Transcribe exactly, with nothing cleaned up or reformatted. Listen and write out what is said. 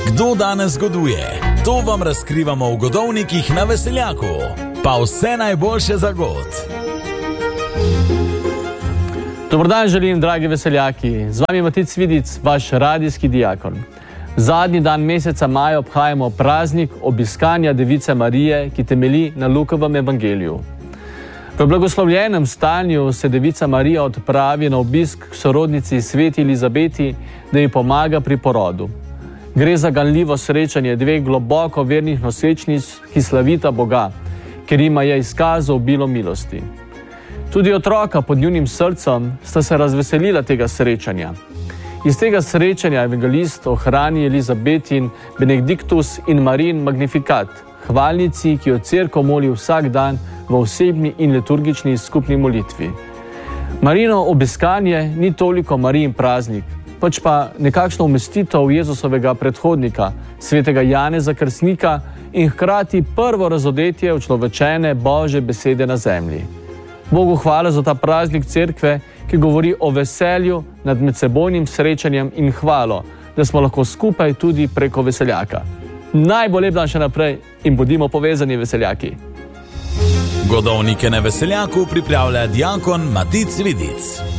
Kdo danes goduje? To vam razkrivamo v Godovnikih na Veseljaku. Pa vse najboljše za god. Dobar dan želim, dragi veseljaki. Z vami je Matic Vidic, vaš radijski diakon. Zadnji dan meseca maja obhajamo praznik obiskanja Device Marije, ki temelji na Lukovem evangeliju. V blagoslovljenem stanju se Devica Marija odpravi na obisk k sorodnici sveti Elizabeti, da ji pomaga pri porodu. Gre za ganljivo srečanje dveh globoko vernih nosečnic, ki slavita Boga, ker jima je izkazal obilo milosti. Tudi otroka pod njunim srcem sta se razveselila tega srečanja. Iz tega srečanja evangelist ohrani Elizabetin Benediktus in Marijin Magnifikat, hvalnici, ki jo cerkev moli vsak dan v osebni in liturgični skupni molitvi. Marijino obiskanje ni toliko Marijin praznik, pač pa nekakšno umestitev Jezusovega predhodnika, svetega Janeza Krstnika, in hkrati prvo razodetje učlovečene Božje besede na zemlji. Bogu hvala za ta praznik cerkve, ki govori o veselju nad medsebojnim srečanjem in hvalo, da smo lahko skupaj tudi preko Veseljaka. Najbolj lep dan še naprej in bodimo povezani, veseljaki. Godovnike na Veseljaku pripravlja diakon Matic Vidic.